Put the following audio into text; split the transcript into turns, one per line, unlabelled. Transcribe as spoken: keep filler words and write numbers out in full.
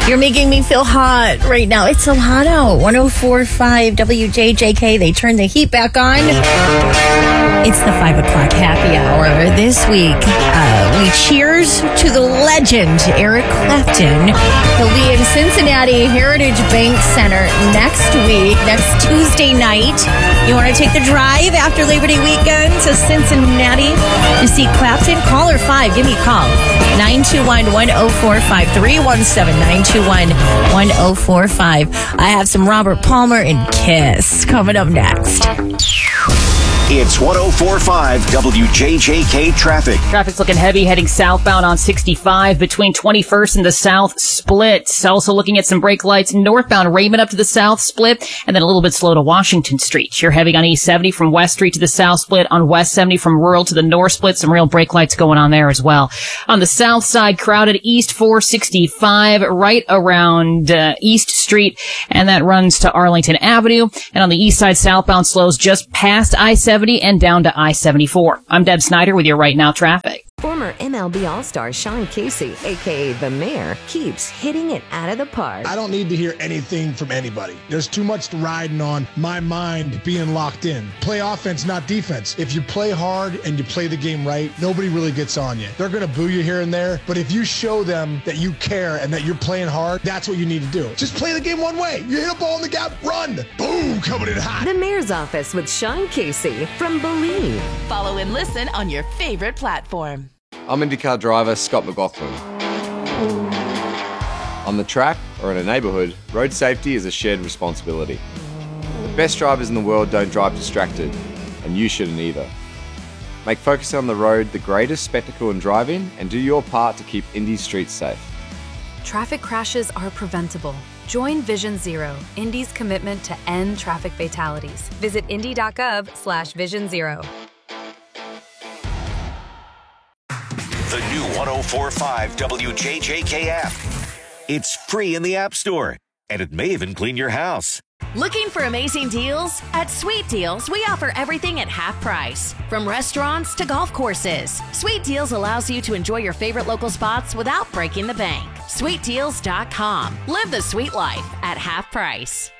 You're making me feel hot right now. It's so hot out. one oh four point five W J J K. They turned the heat back on. It's the five o'clock happy hour. This week, uh, we cheers to the legend, Eric Clapton. He'll be in Cincinnati Heritage Bank Center next week, next Tuesday night. You want to take the drive after Labor Day weekend to Cincinnati to see Clapton? Call or five. Give me a call. nine two one, one oh four five, three one seven, nine two one, one oh four five. I have some Robert Palmer and Kiss coming up next.
It's one oh four point five W J J K traffic.
Traffic's looking heavy heading southbound on sixty-five between twenty-first and the South Split. Also looking at some brake lights northbound Raymond up to the South Split, and then a little bit slow to Washington Street. You're heavy on East seventy from West Street to the South Split, on West seventy from Rural to the North Split. Some real brake lights going on there as well. On the south side, crowded East four sixty-five right around uh, East Street, and that runs to Arlington Avenue. And on the east side, southbound slows just past I seventy and down to I seventy-four. I'm Deb Snyder with your Right Now traffic.
Former M L B All-Star Sean Casey, a k a. The Mayor, keeps hitting it out of the park.
I don't need to hear anything from anybody. There's too much riding on my mind being locked in. Play offense, not defense. If you play hard and you play the game right, nobody really gets on you. They're going to boo you here and there, but if you show them that you care and that you're playing hard, that's what you need to do. Just play the game one way. You hit a ball in the gap, run. Boom, coming in hot.
The Mayor's Office with Sean Casey from Believe.
Follow and listen on your favorite platform.
I'm IndyCar driver Scott McLaughlin. On the track or in a neighbourhood, road safety is a shared responsibility. The best drivers in the world don't drive distracted, and you shouldn't either. Make focusing on the road the greatest spectacle in driving, and do your part to keep Indy streets safe.
Traffic crashes are preventable. Join Vision Zero, Indy's commitment to end traffic fatalities. Visit indy.gov slash vision zero.
The new one oh four point five W J J K app. It's free in the App Store, and it may even clean your house.
Looking for amazing deals? At Sweet Deals, we offer everything at half price. From restaurants to golf courses, Sweet Deals allows you to enjoy your favorite local spots without breaking the bank. sweet deals dot com. Live the sweet life at half price.